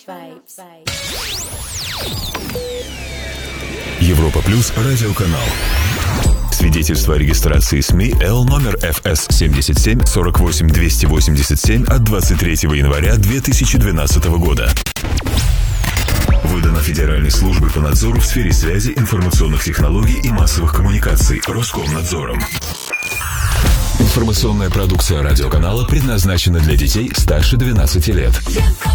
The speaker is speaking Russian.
Европа Плюс радиоканал. Свидетельство о регистрации СМИ Л номер ФС 77 48 287 от 23 января 2012 года. Выдано Федеральной службой по надзору в сфере связи, информационных технологий и массовых коммуникаций Роскомнадзором. Информационная продукция радиоканала предназначена для детей старше 12 лет.